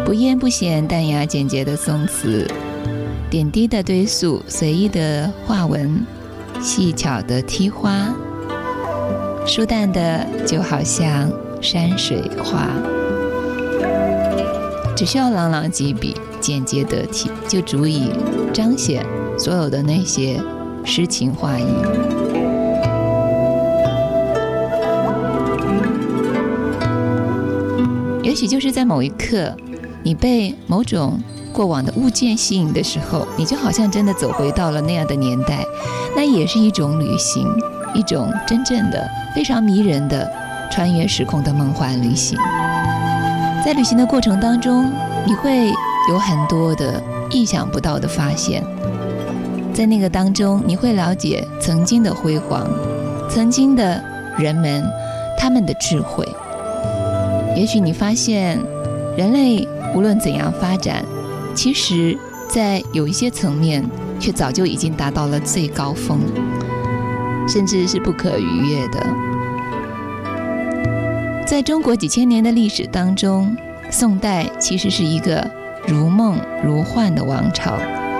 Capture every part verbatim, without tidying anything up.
不艳不显、淡雅简洁的宋词，点滴的堆塑，随意的画纹，细巧的剔花，舒淡的就好像山水画，只需要朗朗几笔，简洁得体，就足以彰显所有的那些诗情画意。也许就是在某一刻，你被某种过往的物件吸引的时候，你就好像真的走回到了那样的年代，那也是一种旅行，一种真正的非常迷人的穿越时空的梦幻旅行。在旅行的过程当中，你会有很多的意想不到的发现，在那个当中，你会了解曾经的辉煌，曾经的人们，他们的智慧。也许你发现人类无论怎样发展，其实在有一些层面却早就已经达到了最高峰，甚至是不可逾越的。在中国几千年的历史当中，宋代其实是一个如梦如幻的王朝。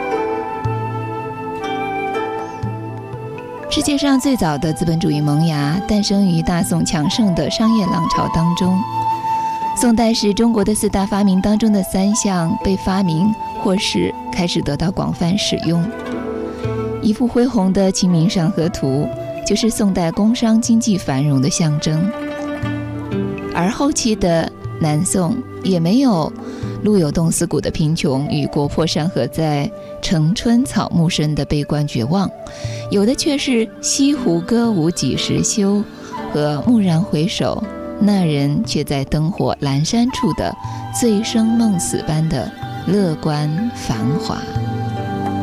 世界上最早的资本主义萌芽诞生于大宋强盛的商业浪潮当中。宋代是中国的四大发明当中的三项被发明或是开始得到广泛使用。一幅恢宏的《清明上河图》就是宋代工商经济繁荣的象征。而后期的南宋也没有路有冻死骨的贫穷与国破山河在城春草木深的悲观绝望，有的却是西湖歌舞几时休和蓦然回首，那人却在灯火阑珊处的醉生梦死般的乐观繁华。